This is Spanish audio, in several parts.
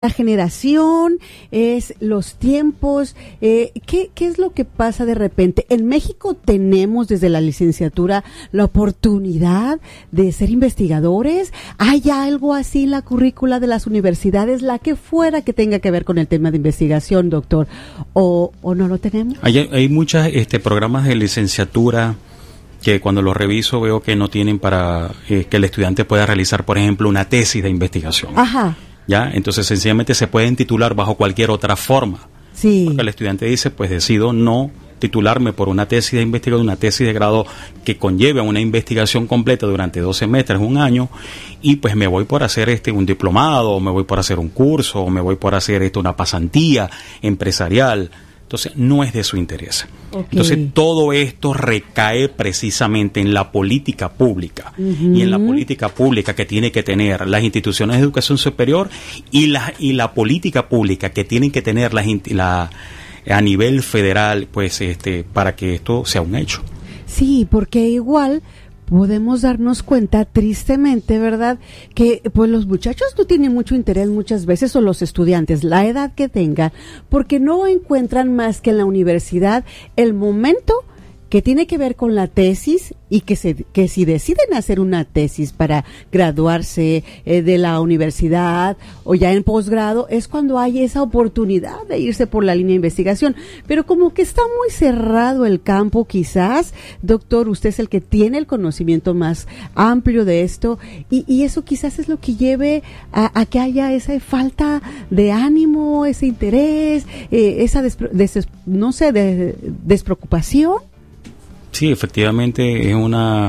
la generación, es los tiempos. ¿Qué es lo que pasa de repente? En México tenemos desde la licenciatura la oportunidad de ser investigadores. ¿Hay algo así en la currícula de las universidades, la que fuera, que tenga que ver con el tema de investigación, doctor? ¿O no lo tenemos? Hay muchos programas de licenciatura que cuando los reviso veo que no tienen para que el estudiante pueda realizar, por ejemplo, una tesis de investigación. Ajá. ¿Ya? Entonces, sencillamente se pueden titular bajo cualquier otra forma. Sí. Porque el estudiante dice, pues decido no titularme por una tesis de investigación, una tesis de grado que conlleve a una investigación completa durante 2 semestres, 1 año, y pues me voy por hacer un diplomado, o me voy por hacer un curso, o me voy por hacer una pasantía empresarial. Entonces, no es de su interés. Okay. Entonces, todo esto recae precisamente en la política pública. Uh-huh. Y en la política pública que tiene que tener las instituciones de educación superior y la política pública que tienen que tener a nivel federal, pues, para que esto sea un hecho. Sí, porque igual podemos darnos cuenta, tristemente, ¿verdad?, que pues los muchachos no tienen mucho interés muchas veces, o los estudiantes, la edad que tengan, porque no encuentran más que en la universidad el momento que tiene que ver con la tesis, y que si deciden hacer una tesis para graduarse de la universidad o ya en posgrado, es cuando hay esa oportunidad de irse por la línea de investigación. Pero como que está muy cerrado el campo, quizás, doctor, usted es el que tiene el conocimiento más amplio de esto, y eso quizás es lo que lleve a que haya esa falta de ánimo, ese interés, esa despreocupación. Sí, efectivamente es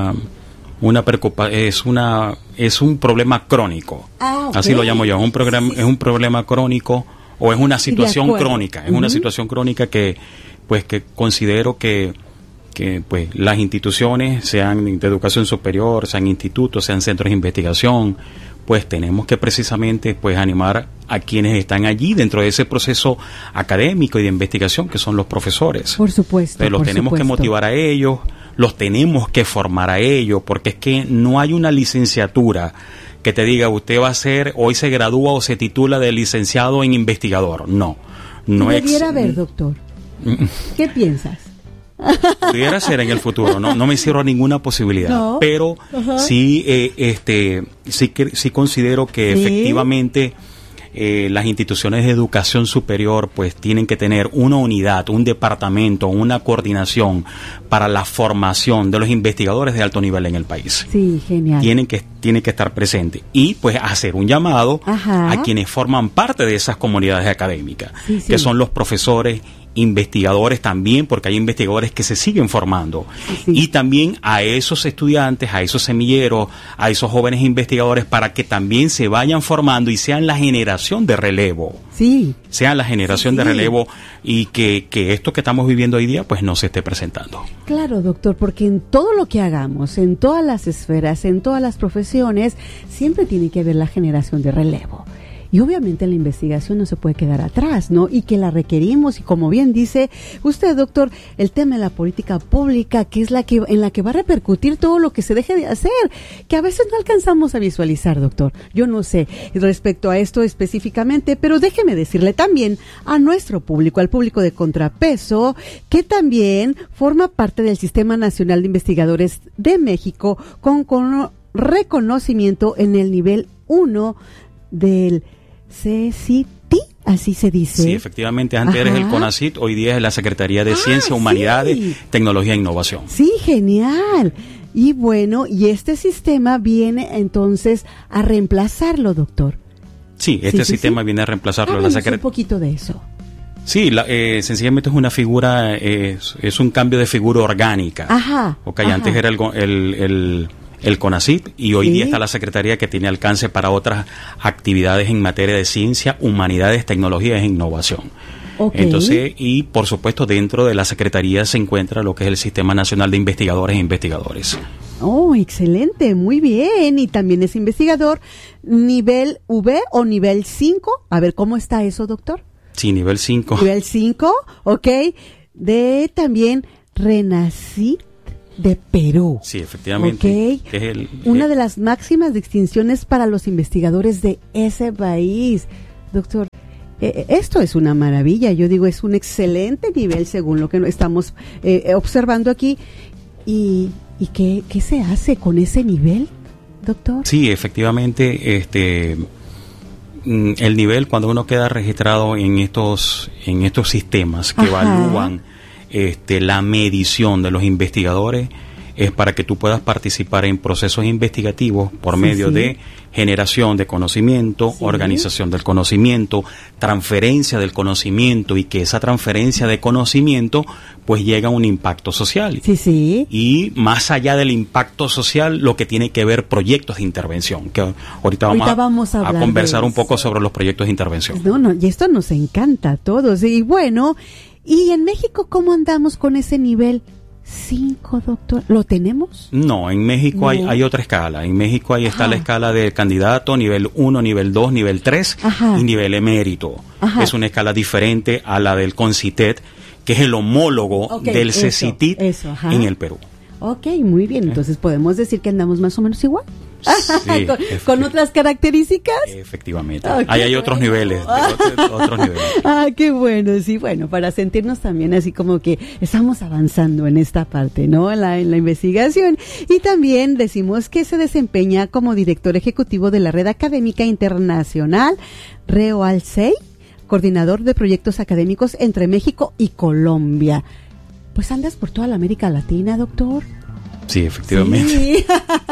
es un problema crónico. Okay. Así lo llamo yo. Es un problema crónico, o es una situación crónica. Es una situación crónica que considero que pues las instituciones, sean de educación superior, sean institutos, sean centros de investigación, pues tenemos que precisamente pues animar a quienes están allí dentro de ese proceso académico y de investigación, que son los profesores. Por supuesto. Pero los tenemos que motivar a ellos, los tenemos que formar a ellos, porque es que no hay una licenciatura que te diga, usted va a ser, hoy se gradúa o se titula de licenciado en investigador. No debiera haber, doctor. ¿Qué piensas? Pudiera ser en el futuro, no me cierro a ninguna posibilidad, no. Pero sí, sí considero que efectivamente las instituciones de educación superior pues tienen que tener una unidad, un departamento, una coordinación para la formación de los investigadores de alto nivel en el país. Sí, genial. Tienen que estar presentes y pues hacer un llamado a quienes forman parte de esas comunidades académicas, que son los profesores, investigadores también, porque hay investigadores que se siguen formando, y también a esos estudiantes, a esos semilleros, a esos jóvenes investigadores, para que también se vayan formando y sean la generación de relevo. Sean la generación de relevo, y que esto que estamos viviendo hoy día pues no se esté presentando. Claro, doctor, porque en todo lo que hagamos, en todas las esferas, en todas las profesiones, siempre tiene que haber la generación de relevo. Y obviamente la investigación no se puede quedar atrás, ¿no? Y que la requerimos, y como bien dice usted, doctor, el tema de la política pública, que es en la que va a repercutir todo lo que se deje de hacer, que a veces no alcanzamos a visualizar, doctor. Yo no sé respecto a esto específicamente, pero déjeme decirle también a nuestro público, al público de Contrapeso, que también forma parte del Sistema Nacional de Investigadores de México, con reconocimiento en el nivel 1 del CCT, así se dice. Sí, efectivamente, antes eres el CONACYT, hoy día es la Secretaría de Ciencia, Humanidades, Tecnología e Innovación. Sí, genial. Y bueno, y este sistema viene entonces a reemplazarlo, doctor. Sí, este sistema viene a reemplazarlo. Háblanos un poquito de eso. Sí, sencillamente es una figura, es un cambio de figura orgánica. Antes era el CONACYT, y hoy día está la Secretaría, que tiene alcance para otras actividades en materia de ciencia, humanidades, tecnología e innovación. Entonces, y por supuesto dentro de la Secretaría se encuentra lo que es el Sistema Nacional de Investigadores e Investigadores. Oh, excelente, muy bien. Y también es investigador nivel V o nivel 5. A ver, ¿cómo está eso, doctor? Sí, nivel 5. Nivel 5, de también RENACYT de Perú. Sí, efectivamente. Una de las máximas distinciones para los investigadores de ese país. Doctor, esto es una maravilla, yo digo, es un excelente nivel según lo que estamos observando aquí. ¿Y qué se hace con ese nivel, doctor? Sí, efectivamente, el nivel, cuando uno queda registrado en estos sistemas que evalúan la medición de los investigadores, es para que tú puedas participar en procesos investigativos por medio de generación de conocimiento, organización del conocimiento, transferencia del conocimiento, y que esa transferencia de conocimiento pues llega a un impacto social. Y más allá del impacto social, lo que tiene que ver proyectos de intervención, que ahorita vamos a conversar un poco sobre los proyectos de intervención. Y esto nos encanta a todos. Y bueno, ¿y en México cómo andamos con ese nivel 5, doctor? ¿Lo tenemos? No, en México hay otra escala. En México está la escala del candidato, nivel 1, nivel 2, nivel 3 y nivel emérito. Es una escala diferente a la del CONCITET, que es el homólogo del CECITIT en el Perú. Ok, muy bien. Entonces podemos decir que andamos más o menos igual. Sí, ¿Con otras características? Efectivamente. Ahí hay otros niveles. Otros niveles. Qué bueno. Sí, bueno, para sentirnos también así como que estamos avanzando en esta parte, ¿no? En la investigación. Y también decimos que se desempeña como director ejecutivo de la Red Académica Internacional REOALSEI, coordinador de proyectos académicos entre México y Colombia. Pues andas por toda la América Latina, doctor. Sí, efectivamente.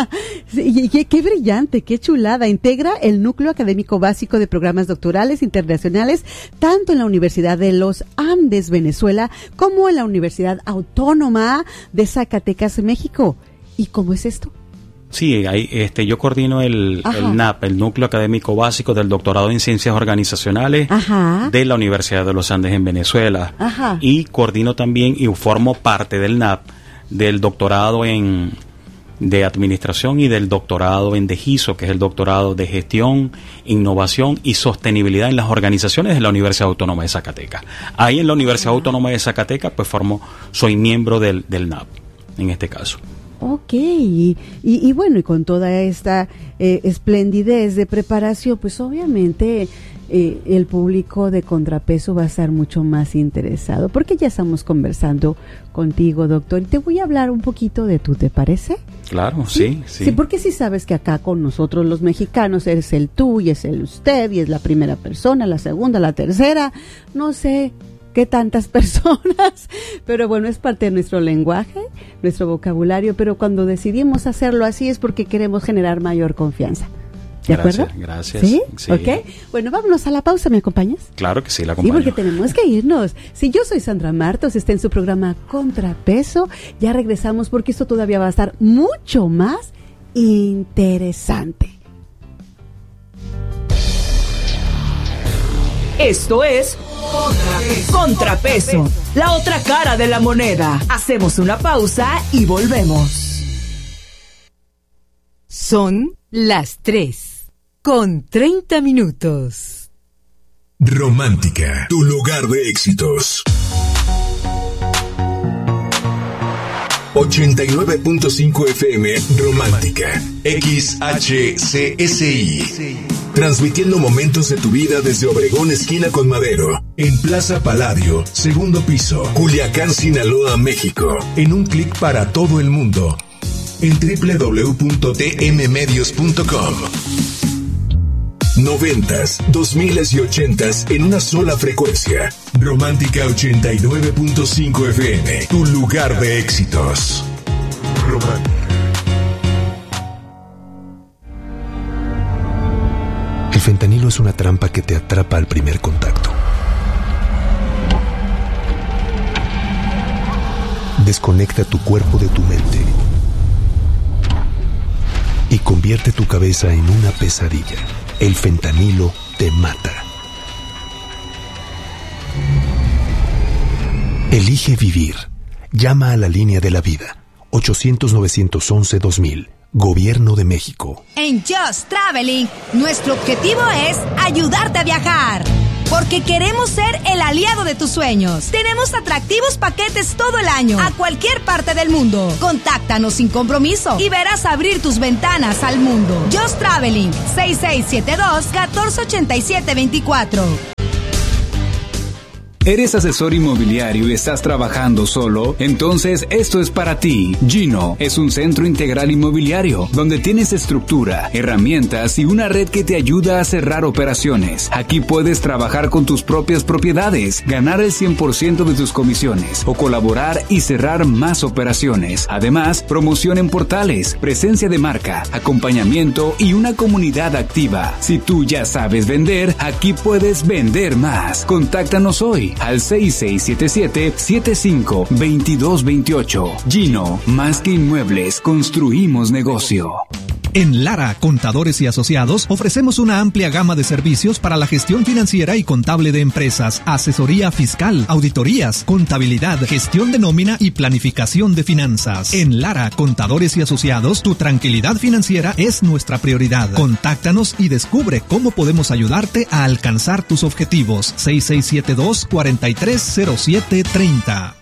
Sí. Qué brillante, qué chulada. Integra el núcleo académico básico de programas doctorales internacionales, tanto en la Universidad de los Andes, Venezuela, como en la Universidad Autónoma de Zacatecas, México. ¿Y cómo es esto? Sí, yo coordino el NAP, el Núcleo Académico Básico del Doctorado en Ciencias Organizacionales de la Universidad de los Andes en Venezuela. Y coordino también y formo parte del NAP, del doctorado de Administración y del doctorado en DEGISO, que es el doctorado de Gestión, Innovación y Sostenibilidad en las organizaciones de la Universidad Autónoma de Zacatecas. Ahí en la Universidad Autónoma de Zacatecas pues soy miembro del NAP, en este caso. Ok, y bueno, y con toda esta esplendidez de preparación, pues obviamente el público de Contrapeso va a estar mucho más interesado, porque ya estamos conversando contigo, doctor, y te voy a hablar un poquito de tú, ¿te parece? Claro, sí. Sí, porque sí sabes que acá con nosotros los mexicanos eres el tú y es el usted y es la primera persona, la segunda, la tercera, no sé qué tantas personas, pero bueno, es parte de nuestro lenguaje, nuestro vocabulario, pero cuando decidimos hacerlo así es porque queremos generar mayor confianza. ¿De acuerdo? Gracias. ¿Sí? Ok. Bueno, vámonos a la pausa, ¿me acompañas? Claro que sí, la acompaño. Sí, porque tenemos que irnos. Sí, yo soy Sandra Martos, está en su programa Contrapeso. Ya regresamos porque esto todavía va a estar mucho más interesante. Esto es Contrapeso, la otra cara de la moneda. Hacemos una pausa y volvemos. Son las 3:30. Romántica, tu lugar de éxitos. 89.5 FM Romántica, XHCSI. Transmitiendo momentos de tu vida desde Obregón, esquina con Madero, en Plaza Palladio, segundo piso, Culiacán, Sinaloa, México. En un clic para todo el mundo, en www.tmmedios.com. 90s, 2000s y 80s en una sola frecuencia. Romántica 89.5 FM, tu lugar de éxitos. Romántica. El fentanilo es una trampa que te atrapa al primer contacto. Desconecta tu cuerpo de tu mente y convierte tu cabeza en una pesadilla. El fentanilo te mata. Elige vivir. Llama a la línea de la vida. 800-911-2000. Gobierno de México. En Just Traveling, nuestro objetivo es ayudarte a viajar. porque queremos ser el aliado de tus sueños. Tenemos atractivos paquetes todo el año, a cualquier parte del mundo. Contáctanos sin compromiso y verás abrir tus ventanas al mundo. Just Traveling, 6672-1487-24. ¿Eres asesor inmobiliario y estás trabajando solo? Entonces esto es para ti. Gino es un centro integral inmobiliario donde tienes estructura, herramientas y una red que te ayuda a cerrar operaciones. Aquí puedes trabajar con tus propias propiedades, ganar el 100% de tus comisiones o colaborar y cerrar más operaciones. Además, promoción en portales, presencia de marca, acompañamiento y una comunidad activa. Si tú ya sabes vender, aquí puedes vender más. Contáctanos hoy al 6677-752228. Gino, más que inmuebles, construimos negocio. En Lara, Contadores y Asociados, ofrecemos una amplia gama de servicios para la gestión financiera y contable de empresas, asesoría fiscal, auditorías, contabilidad, gestión de nómina y planificación de finanzas. En Lara, Contadores y Asociados, tu tranquilidad financiera es nuestra prioridad. Contáctanos y descubre cómo podemos ayudarte a alcanzar tus objetivos. 6672-430730.